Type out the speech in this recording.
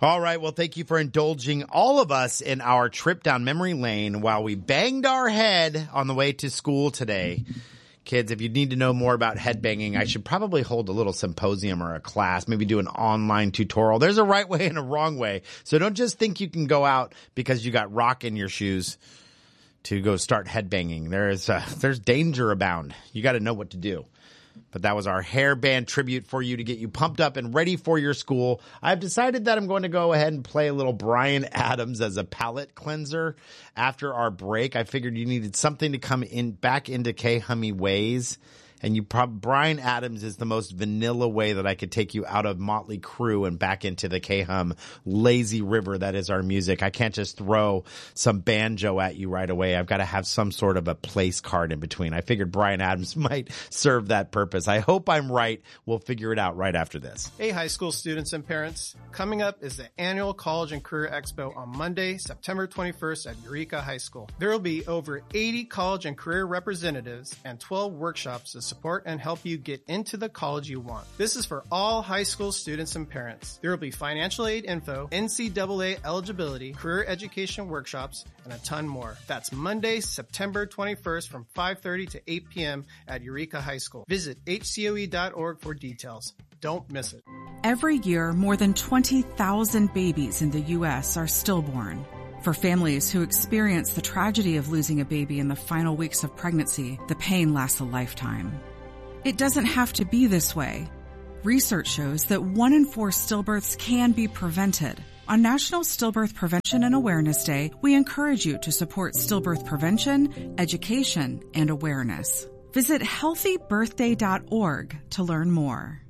All right. Well, thank you for indulging all of us in our trip down memory lane while we banged our head on the way to school today. Kids, if you need to know more about headbanging, I should probably hold a little symposium or a class, maybe do an online tutorial. There's a right way and a wrong way. So don't just think you can go out because you got rock in your shoes to go start headbanging. There's danger abound. You got to know what to do. But that was our hair band tribute for you to get you pumped up and ready for your school. I've decided that I'm going to go ahead and play a little Bryan Adams as a palate cleanser after our break. I figured you needed something to come in back into K-Hummy ways. And Bryan Adams is the most vanilla way that I could take you out of Motley Crue and back into the K-Hum lazy river that is our music. I can't just throw some banjo at you right away. I've got to have some sort of a place card in between. I figured Bryan Adams might serve that purpose. I hope I'm right. We'll figure it out right after this. Hey, high school students and parents. Coming up is the annual College and Career Expo on Monday, September 21st at Eureka High School. There will be over 80 college and career representatives and 12 workshops to support and help you get into the college you want. This is for all high school students and parents. There will be financial aid info, NCAA eligibility, career education workshops, and a ton more. That's Monday, September 21st from 5:30 to 8 p.m. at Eureka High School. Visit hcoe.org for details. Don't miss it. Every year, more than 20,000 babies in the U.S. are stillborn. For families who experience the tragedy of losing a baby in the final weeks of pregnancy, the pain lasts a lifetime. It doesn't have to be this way. Research shows that 1 in 4 stillbirths can be prevented. On National Stillbirth Prevention and Awareness Day, we encourage you to support stillbirth prevention, education, and awareness. Visit healthybirthday.org to learn more.